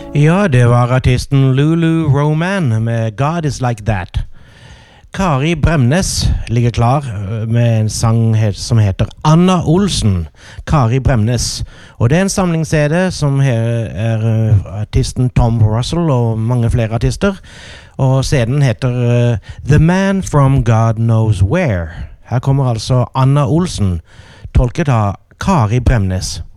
Ja, det var artisten Lulu Roman med God is Like That. Kari Bremnes ligger klar med en sang som heter Anna Olsen. Kari Bremnes. Og det er en samlings-CD som er artisten Tom Russell og mange flere artister. Og CDen heter The Man From God Knows Where. Her kommer altså Anna Olsen, tolket av Kari Bremnes.